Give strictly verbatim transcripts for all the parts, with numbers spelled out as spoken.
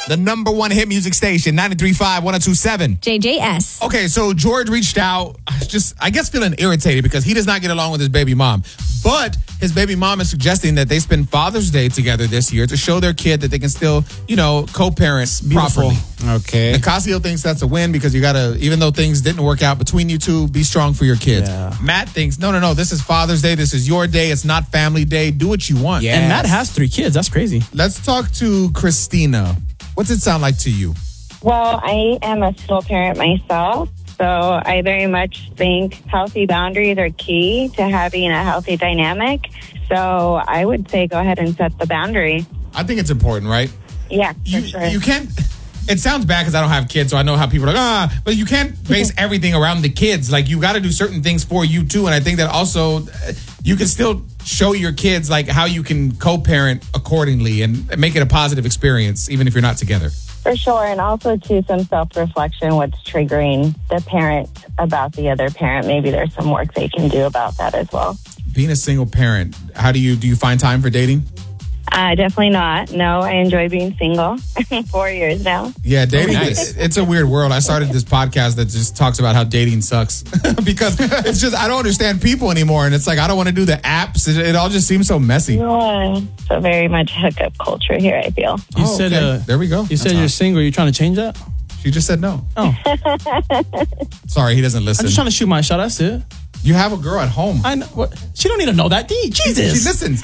The number one hit music station, ninety-three point five, one oh two point seven. J J S. Okay, so George reached out, just, I guess, feeling irritated because he does not get along with his baby mom. But his baby mom is suggesting that they spend Father's Day together this year to show their kid that they can still, you know, co-parent properly. Okay. Nicasio thinks that's a win because you got to, even though things didn't work out between you two, be strong for your kids. Yeah. Matt thinks, no, no, no, this is Father's Day. This is your day. It's not family day. Do what you want. Yeah. And Matt has three kids. That's crazy. Let's talk to Christina. What's it sound like to you? Well, I am a single parent myself, so I very much think healthy boundaries are key to having a healthy dynamic. So I would say go ahead and set the boundary. I think it's important, right? Yeah, for You, sure. you can't. It sounds bad because I don't have kids, so I know how people are like, ah, but you can't base everything around the kids. Like, you got to do certain things for you, too. And I think that also uh, you can still show your kids, like, how you can co-parent accordingly and make it a positive experience, even if you're not together. For sure, and also, too, some self-reflection, what's triggering the parent about the other parent. Maybe there's some work they can do about that as well. Being a single parent, how do you, do you find time for dating? Uh, definitely not. No, I enjoy being single. Four years now. Yeah, dating, nice. it- it's a weird world. I started this podcast that just talks about how dating sucks because it's just, I don't understand people anymore. And it's like, I don't want to do the apps. It, it all just seems so messy. Yeah, so very much hookup culture here, I feel. You Oh, said okay. uh, There we go. You said That's you're hot. single. You're trying to change that? She just said no. Oh, Sorry, he doesn't I'm listen. just trying to shoot my shot. That's it. You have a girl at home. I know. What? She don't need to know that. D, Jesus. She listens.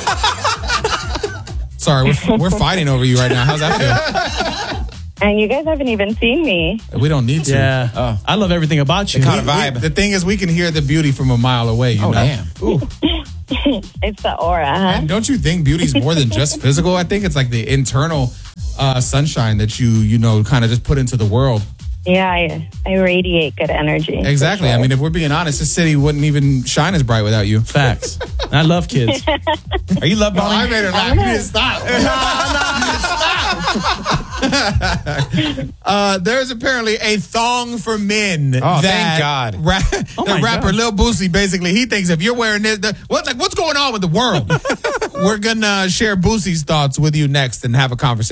Sorry, we're, we're fighting over you right now. How's that And you guys haven't even seen me. feel? We don't need to. Yeah. Oh. I love everything about you. kind of We- vibe. the thing is, we can hear the beauty from a mile away. You Oh, know? damn. Ooh. It's the aura, huh? And don't you think beauty's more than just physical? I think it's like the internal uh, sunshine that you, you know, kind of just put into the world. Yeah, I, I radiate good energy. for Exactly. I sure. mean, if we're being honest, this city wouldn't even shine as bright without you. Facts. And I love kids. Are you love bombing? I made her laugh. You didn't stop. uh, there's apparently a thong for men. Oh, that thank God. Ra- Oh the my rapper God. Lil Boosie, basically, he thinks if you're wearing this, the, what's like, what's going on with the world? We're gonna share Boosie's thoughts with you next and have a conversation.